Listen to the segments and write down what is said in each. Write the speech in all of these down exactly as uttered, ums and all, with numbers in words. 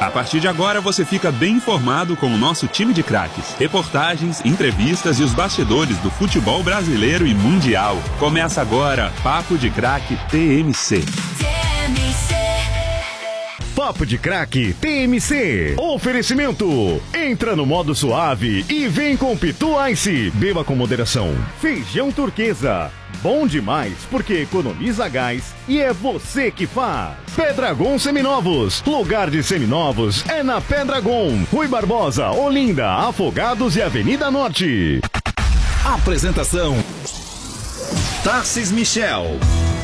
A partir de agora você fica bem informado com o nosso time de craques. Reportagens, entrevistas e os bastidores do futebol brasileiro e mundial. Começa agora Papo de Craque T M C. Papo de Craque T M C. Oferecimento. Entra no modo suave e vem com Pitu Ice. Beba com moderação. Feijão turquesa. Bom demais porque economiza gás e é você que faz. Pedragon Seminovos. Lugar de seminovos é na Pedragon. Rui Barbosa, Olinda, Afogados e Avenida Norte. Apresentação: Tarcis Michel.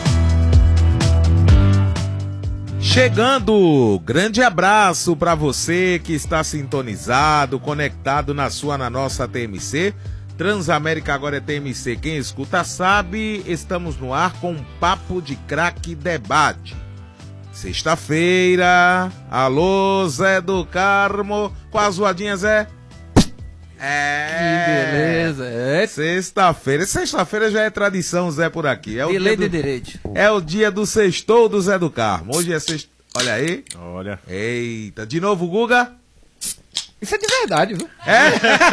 Chegando, grande abraço para você que está sintonizado, conectado na sua, na nossa T M C. Transamérica agora é T M C, quem escuta sabe, estamos no ar com um Papo de Craque Debate. Sexta-feira, alô Zé do Carmo, com a zoadinha Zé? É, que beleza, é. Sexta-feira, sexta-feira já é tradição, Zé, por aqui. É o de dia lei do... de direito. É o dia do sextou do Zé do Carmo. Hoje é sexta. Olha aí. Olha. Eita, de novo, Guga? Isso é de verdade, viu? É?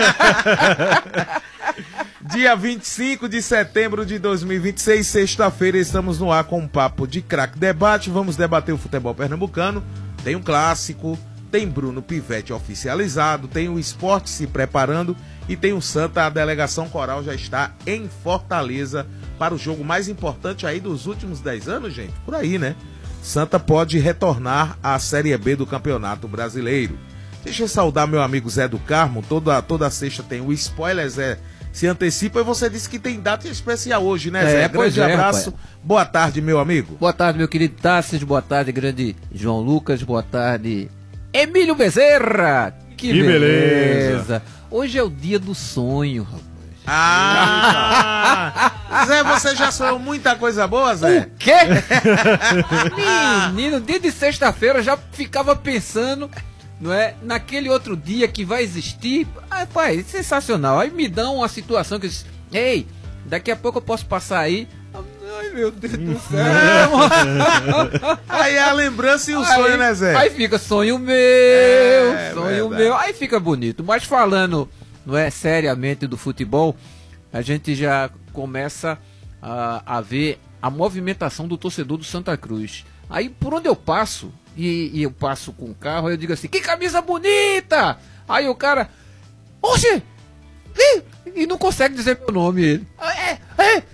Dia vinte e cinco de setembro de dois mil e vinte e seis, sexta-feira, estamos no ar com um Papo de Craque Debate. Vamos debater o futebol pernambucano. Tem um clássico, tem Bruno Pivete oficializado, tem o Sport se preparando e tem o Santa. A delegação coral já está em Fortaleza para o jogo mais importante aí dos últimos dez anos, gente. Por aí, né? Santa pode retornar à Série B do Campeonato Brasileiro. Deixa eu saudar meu amigo Zé do Carmo. Toda, toda sexta tem o spoiler, Zé. Se antecipa e você disse que tem data especial hoje, né, Zé? É, grande é, abraço. rapaz. Boa tarde, meu amigo. Boa tarde, meu querido Tarcis. Boa tarde, grande João Lucas. Boa tarde, Emílio Bezerra. Que, que beleza. beleza. Hoje é o dia do sonho, rapaz. Ah! Zé, você já sonhou muita coisa boa, Zé? O quê? Menino, dia de sexta-feira eu já ficava pensando, não é, naquele outro dia que vai existir. Ah, pai, sensacional. Aí me dão uma situação que eu disse, ei, daqui a pouco eu posso passar aí. Ai, meu Deus do céu. Aí é a lembrança e o aí, sonho, né, Zé? Aí fica sonho meu, é, sonho verdade. meu. Aí fica bonito. Mas falando, não é, seriamente do futebol, a gente já começa a, a ver a movimentação do torcedor do Santa Cruz. Aí por onde eu passo, e, e eu passo com o carro, eu digo assim, que camisa bonita! Aí o cara, oxe! E, e não consegue dizer meu nome, ele. É, é,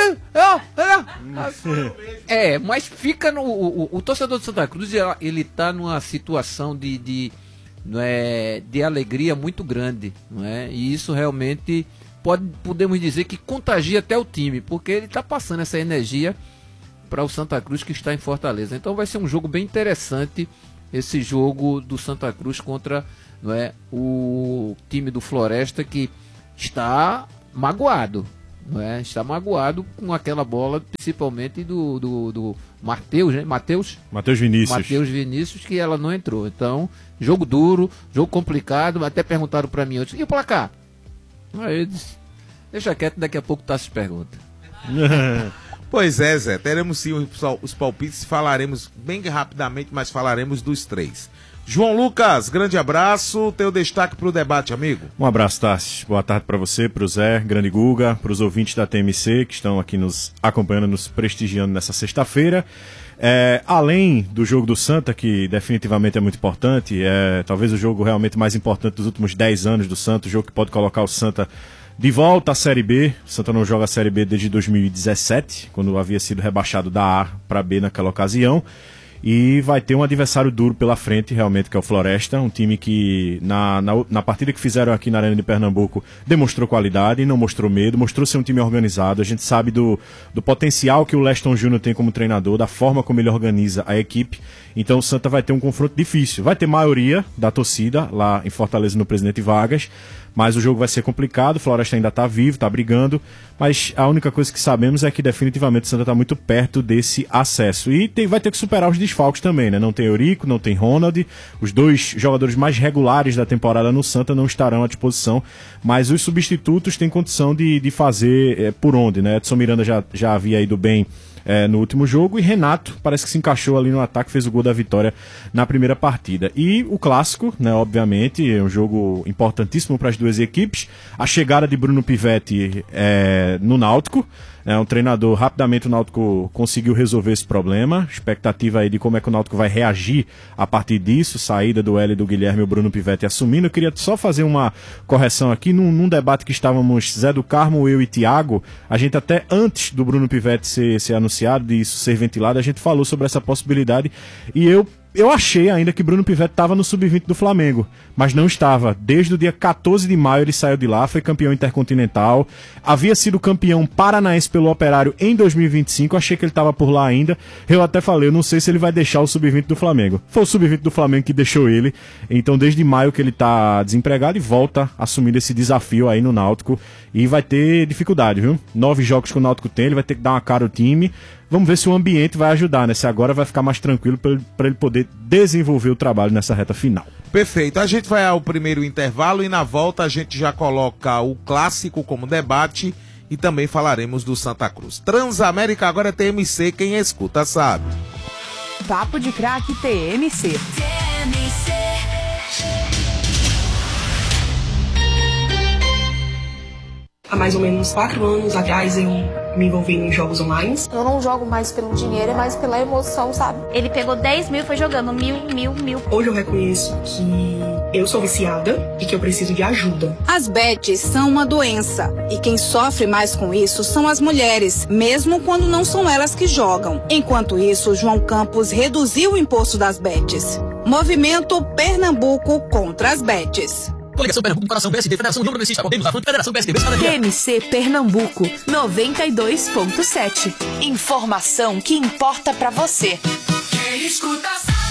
é, mas fica no. O, o, o torcedor do Santa Cruz, ele tá numa situação de, de, não é, de alegria muito grande, não é? E isso realmente pode, podemos dizer que contagia até o time, porque ele tá passando essa energia para o Santa Cruz que está em Fortaleza. Então vai ser um jogo bem interessante, esse jogo do Santa Cruz contra, não é, o time do Floresta, que está magoado, não é? Está magoado com aquela bola, principalmente do, do, do Mateus, né? Mateus? Mateus Vinícius. Mateus Vinícius, que ela não entrou. Então, jogo duro, jogo complicado. Até perguntaram para mim antes, e o placar? Aí eu disse, deixa quieto, daqui a pouco tá se pergunta. Pois é, Zé, teremos sim os palpites, falaremos bem rapidamente, mas falaremos dos três. João Lucas, grande abraço, teu destaque para o debate, amigo. Um abraço, Tarcis. Boa tarde para você, para o Zé, grande Guga, para os ouvintes da T M C que estão aqui nos acompanhando, nos prestigiando nessa sexta-feira. É, além do jogo do Santa, que definitivamente é muito importante, é talvez o jogo realmente mais importante dos últimos dez anos do Santa, o jogo que pode colocar o Santa de volta à Série B. O Santa não joga a Série B desde dois mil e dezessete, quando havia sido rebaixado da A para B naquela ocasião. E vai ter um adversário duro pela frente, realmente, que é o Floresta, um time que na, na, na partida que fizeram aqui na Arena de Pernambuco demonstrou qualidade, não mostrou medo, mostrou ser um time organizado. A gente sabe do, do potencial que o Leston Júnior tem como treinador, da forma como ele organiza a equipe. Então o Santa vai ter um confronto difícil. Vai ter maioria da torcida lá em Fortaleza, no Presidente Vargas, mas o jogo vai ser complicado. O Floresta ainda está vivo, está brigando, mas a única coisa que sabemos é que definitivamente o Santa está muito perto desse acesso. E tem, vai ter que superar os desfalques também, né? Não tem Eurico, não tem Ronald, os dois jogadores mais regulares da temporada no Santa não estarão à disposição, mas os substitutos têm condição de, de fazer é, por onde, né? Edson Miranda já, já havia ido bem é, no último jogo, e Renato parece que se encaixou ali no ataque, fez o gol da vitória na primeira partida. E o clássico, né, obviamente, é um jogo importantíssimo para as duas equipes. A chegada de Bruno Pivetti é, no Náutico, é um treinador, rapidamente o Náutico conseguiu resolver esse problema. Expectativa aí de como é que o Náutico vai reagir a partir disso, saída do Hélio, do Guilherme e o Bruno Pivetti assumindo. Eu queria só fazer uma correção aqui, num, num debate que estávamos Zé do Carmo, eu e Thiago, a gente até antes do Bruno Pivetti ser, ser anunciado, de isso ser ventilado, a gente falou sobre essa possibilidade, e eu Eu achei ainda que Bruno Pivetti estava no sub vinte do Flamengo, mas não estava. Desde o dia quatorze de maio ele saiu de lá, foi campeão intercontinental, havia sido campeão paranaense pelo Operário em dois mil e vinte e cinco, achei que ele estava por lá ainda. Eu até falei, eu não sei se ele vai deixar o sub vinte do Flamengo. Foi o sub vinte do Flamengo que deixou ele, então desde maio que ele está desempregado e volta assumindo esse desafio aí no Náutico, e vai ter dificuldade, viu? Nove jogos que o Náutico tem, ele vai ter que dar uma cara ao time. Vamos ver se o ambiente vai ajudar, né? Se agora vai ficar mais tranquilo para ele, ele poder desenvolver o trabalho nessa reta final. Perfeito. A gente vai ao primeiro intervalo e na volta a gente já coloca o clássico como debate e também falaremos do Santa Cruz. Transamérica agora é T M C, quem escuta sabe. Papo de Craque T M C. T M C. Há mais ou menos quatro anos atrás eu me envolvi em jogos online. Eu não jogo mais pelo dinheiro, é mais pela emoção, sabe? Ele pegou dez mil e foi jogando mil, mil, mil. Hoje eu reconheço que eu sou viciada e que eu preciso de ajuda. As bets são uma doença e quem sofre mais com isso são as mulheres, mesmo quando não são elas que jogam. Enquanto isso, João Campos reduziu o imposto das bets. Movimento Pernambuco contra as bets. Coligação Pernambuco, Comparação P S D, Federação União Progressista, Podemos, Afronte, Federação P S D, T M C Pernambuco, noventa e dois ponto sete. Informação que importa pra você. Quem escuta sabe.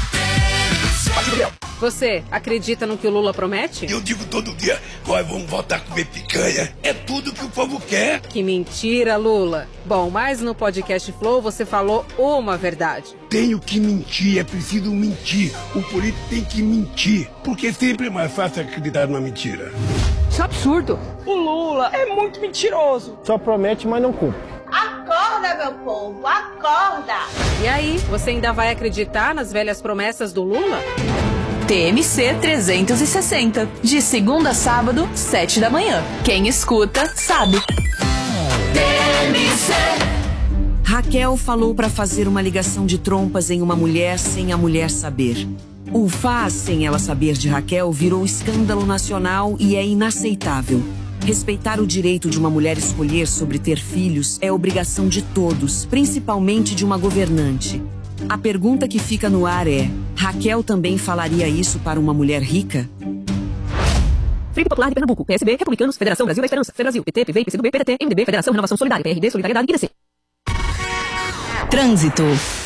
Você acredita no que o Lula promete? Eu digo todo dia, nós vamos voltar a comer picanha. É tudo que o povo quer. Que mentira, Lula. Bom, mas no podcast Flow você falou uma verdade. Tenho que mentir, é preciso mentir. O político tem que mentir, porque sempre é mais fácil acreditar numa mentira. Isso é absurdo. O Lula é muito mentiroso. Só promete, mas não cumpre. Acorda, meu povo, acorda! E aí, você ainda vai acreditar nas velhas promessas do Lula? T M C trezentos e sessenta, de segunda a sábado, sete da manhã. Quem escuta, sabe. T M C. Raquel falou para fazer uma ligação de trompas em uma mulher sem a mulher saber. O faz sem ela saber de Raquel virou escândalo nacional e é inaceitável. Respeitar o direito de uma mulher escolher sobre ter filhos é obrigação de todos, principalmente de uma governante. A pergunta que fica no ar é: Raquel também falaria isso para uma mulher rica? Frente Popular de Pernambuco, P S B, Republicanos, Federação Brasil da Esperança, Federação, P T, P V, P C do B, P D T, M D B, Federação Renovação Solidária, P R D, Solidariedade e D C. Trânsito.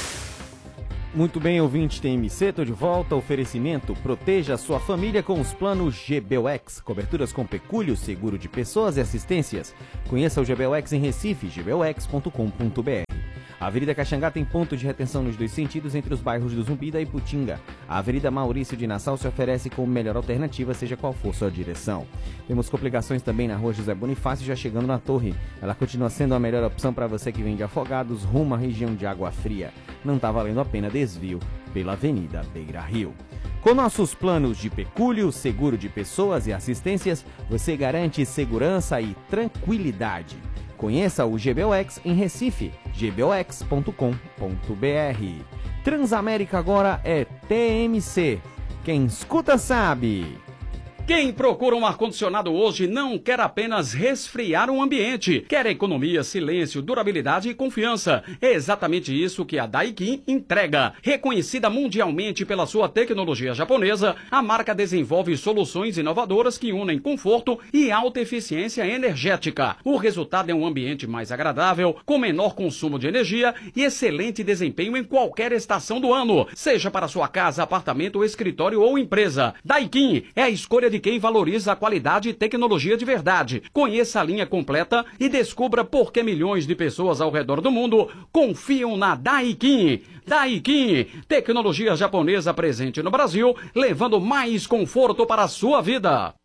Muito bem, ouvinte T M C, tô de volta. Oferecimento: proteja a sua família com os planos G B U X. Coberturas com pecúlio, seguro de pessoas e assistências. Conheça o G B U X em Recife, g b u x ponto com ponto b r. A Avenida Caxangá tem ponto de retenção nos dois sentidos entre os bairros do Zumbi e da Iputinga. A Avenida Maurício de Nassau se oferece como melhor alternativa, seja qual for sua direção. Temos complicações também na Rua José Bonifácio, já chegando na Torre. Ela continua sendo a melhor opção para você que vem de Afogados rumo à região de Água Fria. Não está valendo a pena desvio pela Avenida Beira Rio. Com nossos planos de pecúlio, seguro de pessoas e assistências, você garante segurança e tranquilidade. Conheça o G B U X em Recife, g b u x ponto com ponto b r. Transamérica agora é T M C. Quem escuta sabe. Quem procura um ar-condicionado hoje não quer apenas resfriar um ambiente, quer economia, silêncio, durabilidade e confiança. É exatamente isso que a Daikin entrega. Reconhecida mundialmente pela sua tecnologia japonesa, a marca desenvolve soluções inovadoras que unem conforto e alta eficiência energética. O resultado é um ambiente mais agradável, com menor consumo de energia e excelente desempenho em qualquer estação do ano, seja para sua casa, apartamento, escritório ou empresa. Daikin é a escolha de quem valoriza a qualidade e tecnologia de verdade. Conheça a linha completa e descubra por que milhões de pessoas ao redor do mundo confiam na Daikin. Daikin, tecnologia japonesa presente no Brasil, levando mais conforto para a sua vida.